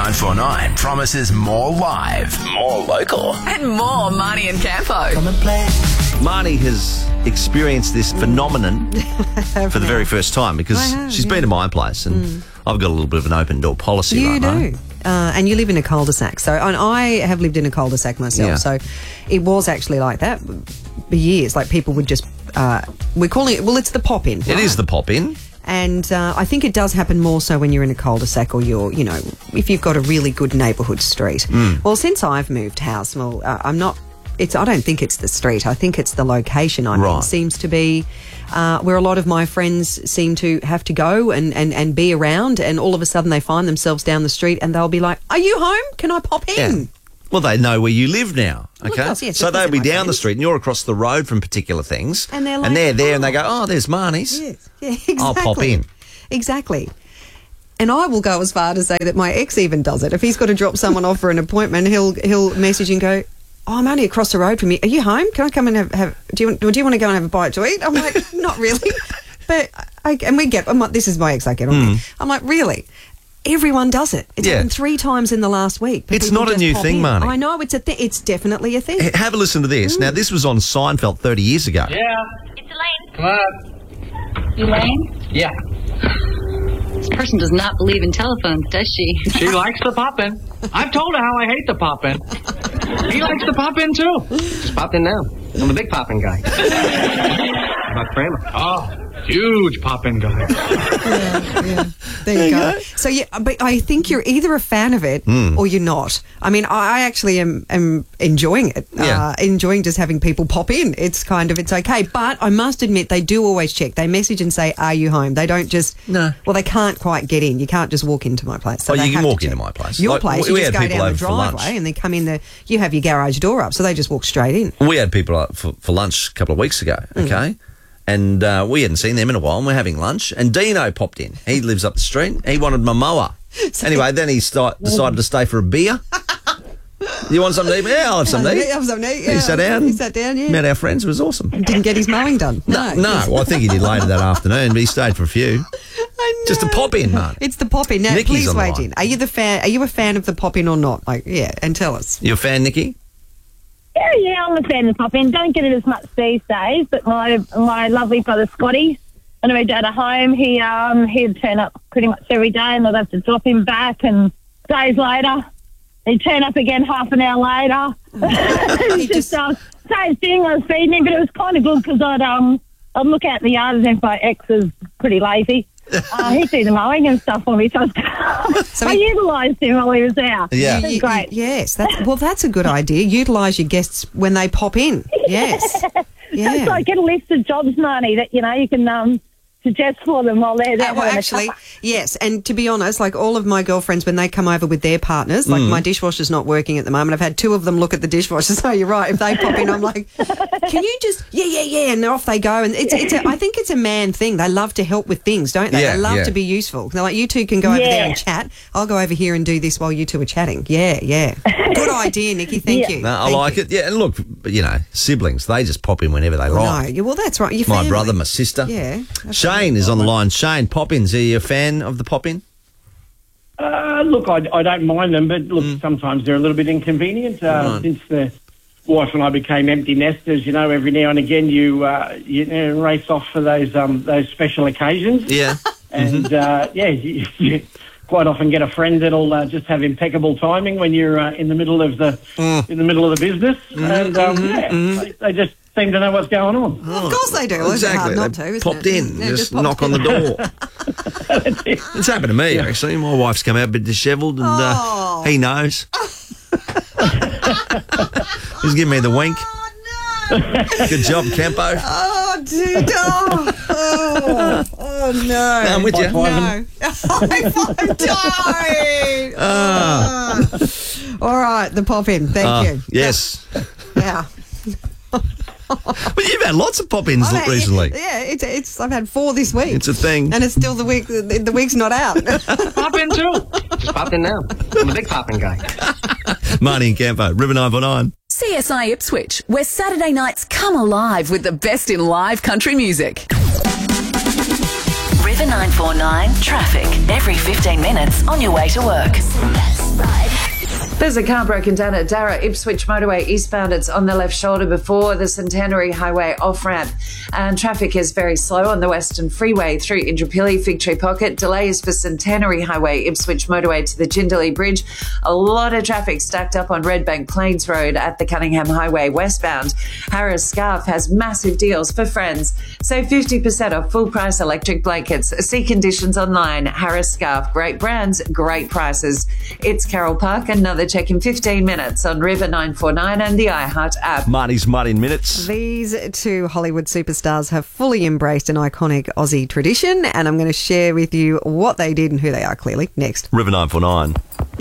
949 promises more live, more local. And more Marnie and Campo. Come and play. Marnie has experienced this phenomenon for the very first time because she's been to my place and I've got a little bit of an open door policy. You right, do. Marnie? And you live in a cul-de-sac. So, and I have lived in a cul-de-sac myself. Yeah. So it was actually like that for years. Like people would just, we're calling it, well, it's the pop-in. It is the pop-in. And I think it does happen more so when you're in a cul-de-sac or you're, you know, if you've got a really good neighbourhood street. Well, since I've moved house, well, I don't think it's the street. I think it's the location. I mean, seems to be where a lot of my friends seem to have to go and be around, and all of a sudden they find themselves down the street and they'll be like, "Are you home? Can I pop in?" Yeah. Well, they know where you live now, okay? Well, of course, yes, so they'll be my down the friends. street and you're across the road from particular things. And they're like, and they're there "Oh." and they go, "Oh, there's Marnie's. Yes. Yeah, exactly. I'll pop in." Exactly. And I will go as far to say that my ex even does it. If he's got to drop someone off for an appointment, he'll message and go, "Oh, I'm only across the road from you. Are you home? Can I come and have do you want to go and have a bite to eat?" I'm like, "Not really." But this is my ex I get on. I'm like, "Really?" Everyone does it. It's happened 3 times in the last week. It's People not a just new pop thing, in. Marnie. I know, it's a thing. It's definitely a thing. Have a listen to this. Now, this was on Seinfeld 30 years ago. Yeah. It's Elaine. Come on. Elaine? Yeah. This person does not believe in telephones, does she? She likes the pop-in. I've told her how I hate the pop-in. He likes the pop-in, too. Just popped in now. I'm a big poppin' guy. About Kramer. Oh, huge pop-in guy. There you go. So, yeah, but I think you're either a fan of it or you're not. I mean, I actually am enjoying it. Yeah. Enjoying just having people pop in. It's okay. But I must admit, they do always check. They message and say, "Are you home?" They don't just... No. Well, they can't quite get in. You can't just walk into my place. So you they can have to walk check. into my place. Your Like, place, we you just had go people down the over for lunch. driveway and they come in you have your garage door up, so they just walk straight in. We had people up for lunch a couple of weeks ago, okay? And we hadn't seen them in a while, and we're having lunch. And Dino popped in. He lives up the street. He wanted my mower. Anyway, then he decided to stay for a beer. You want something to eat? Yeah, I'll have something to eat. Have something to eat, yeah. He sat down. He sat down, yeah. Met our friends. It was awesome. Didn't get his mowing done. No, well, I think he did later that afternoon, but he stayed for a few. I know. Just a pop in, man. It's the pop in. Now, Nikki's please on the wait line. in. Are you a fan of the pop in or not? Like, yeah, and tell us. You a fan, Nikki? Yeah, I'm a fan of the pop-in. Don't get it as much these days, but my lovely brother Scotty, when we dad at home, he'd turn up pretty much every day, and I'd have to drop him back, and days later, he'd turn up again half an hour later. It's just same thing. I was feeding him, but it was kind of good because I'd look out in the yard, and my ex is pretty lazy. He'd do the mowing and stuff for me, so I utilised him while he was there. Yeah. It was great. Yes. That's a good idea. Utilise your guests when they pop in. Yes. Yeah. It's like get a list of jobs, Marnie, that, you can suggest for them while they're there. Well, actually, yes. And to be honest, like all of my girlfriends, when they come over with their partners, like my dishwasher's not working at the moment. I've had 2 of them look at the dishwasher. So you're right. If they pop in, I'm like, can you just, yeah. And off they go. And I think it's a man thing. They love to help with things, don't they? Yeah, they love yeah. to be useful. They're like, you two can go over there and chat. I'll go over here and do this while you two are chatting. Yeah. Good idea, Nikki. Thank you. No, I like it. Yeah, and look, siblings, they just pop in whenever they like. No, well, that's right. Your My family. brother, my sister. Yeah. Shane is on the line. Shane, pop-ins. Are you a fan of the pop-in? Look, I don't mind them, but look, sometimes they're a little bit inconvenient. Since the wife and I became empty nesters, every now and again you race off for those special occasions. Yeah. And you quite often get a friend that'll just have impeccable timing when you're in the middle of the business, and they just seem to know what's going on. Of course they do. Exactly. It's hard not They to, isn't popped it? in, Yeah, just popped knock on the door. It's happened to me, actually. My wife's come out a bit dishevelled, and he knows. He's giving me the wink. Good job, Campo. Oh, dude. Oh, no. I'm with you. No. All right, the pop-in. Thank you. Yes. Yeah. But you've had lots of pop-ins recently. Yeah, it's. I've had 4 this week. It's a thing. And it's still the week. The week's not out. Pop in, too. Just popped in now. I'm a big poppin' guy. Marnie and Campo, River 949. CSI Ipswich, where Saturday nights come alive with the best in live country music. River 949 traffic every 15 minutes on your way to work. ride. There's a car broken down at Darra Ipswich motorway eastbound. It's on the left shoulder before the Centenary Highway off-ramp. And traffic is very slow on the Western Freeway through Indooroopilly, Fig Tree Pocket. Delays for Centenary Highway, Ipswich motorway to the Jindalee Bridge. A lot of traffic stacked up on Redbank Plains Road at the Cunningham Highway westbound. Harris Scarf has massive deals for friends. Save 50% off full-price electric blankets. See conditions online. Harris Scarf, great brands, great prices. It's Carol Park, another check in 15 minutes on River 949 and the iHeart app. Marty's Mud in minutes. These two Hollywood superstars have fully embraced an iconic Aussie tradition, and I'm going to share with you what they did and who they are clearly next. River 949.